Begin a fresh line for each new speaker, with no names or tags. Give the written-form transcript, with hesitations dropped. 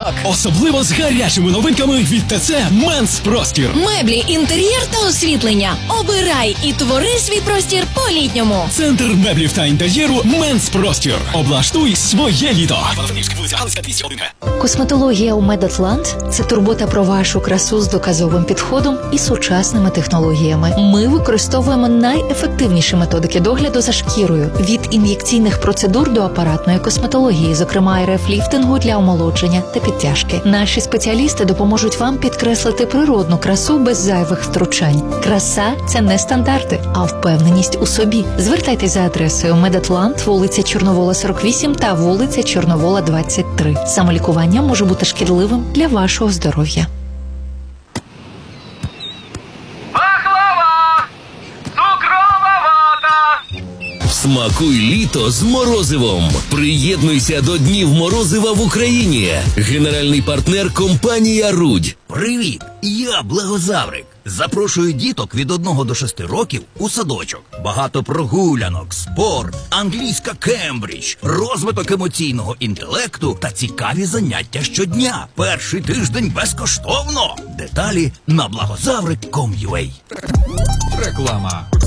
знижок.
Особливо з гарячими новинками від ТЦ «Менс Простір».
Меблі, інтер'єр та освітлення. Обирай і твори свій простір по-літньому.
Центр меблів та інтер'єру «Менс Простір». Облаштуй своє літо.
Косметологія у Медатлант – це турбота про вашу красу з доказовим підходом і сучасними технологіями. Ми використовуємо найефективніші методики догляду за шкірою – від ін'єкційних процедур до апаратної косметології, зокрема РФ-ліфтингу для омолодження та підтяжки. Наші спеціалісти допоможуть вам підкреслити природну красу без зайвих втручань. Краса – це не стандарти, а впевненість у собі. Звертайтесь за адресою Медатлант, вулиця Чорновола, 48 та вулиця Чорновола, 23. Самолікування може бути шкідливим для вашого здоров'я.
Пахлава! Цукрова вата!
Смакуй літо з морозивом. Приєднуйся до Днів морозива в Україні. Генеральний партнер – компанія «Рудь».
Привіт! Я Благозаврик. Запрошую діток від 1 до 6 років у садочок. Багато прогулянок, спорт, англійська Кембридж, розвиток емоційного інтелекту та цікаві заняття щодня. Перший тиждень безкоштовно. Деталі на благозаврик.com.ua.
Реклама.